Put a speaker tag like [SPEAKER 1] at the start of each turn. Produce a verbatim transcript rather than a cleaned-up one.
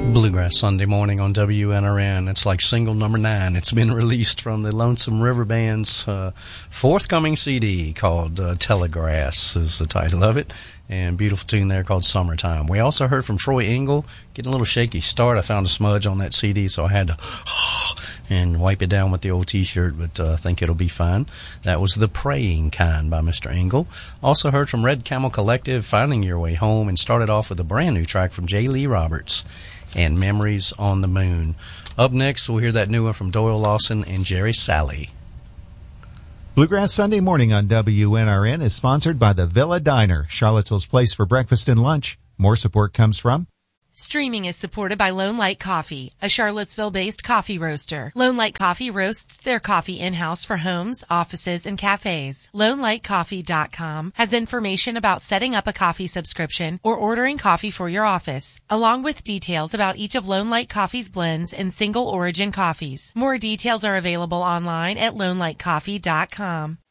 [SPEAKER 1] Bluegrass Sunday morning on W N R N. It's like single number nine. It's been released from the Lonesome River Band's uh, forthcoming C D called uh, Telegrass is the title of it. And beautiful tune there called Summertime. We also heard from Troy Engel, getting a little shaky start. I found a smudge on that C D, so I had to and wipe it down with the old T-shirt, but uh, I think it'll be fine. That was The Praying Kind by Mister Engel. Also heard from Red Camel Collective, Finding Your Way Home, and started off with a brand new track from J. Lee Roberts and Memories on the Moon. Up next, we'll hear that new one from Doyle Lawson and Jerry Salley.
[SPEAKER 2] Bluegrass Sunday morning on W N R N is sponsored by the Villa Diner, Charlottesville's place for breakfast and lunch. More support comes from
[SPEAKER 3] Streaming is supported by Lone Light Coffee, a Charlottesville-based coffee roaster. Lone Light Coffee roasts their coffee in-house for homes, offices, and cafes. Lone Light Coffee dot com has information about setting up a coffee subscription or ordering coffee for your office, along with details about each of Lone Light Coffee's blends and single origin coffees. More details are available online at Lone Light Coffee dot com.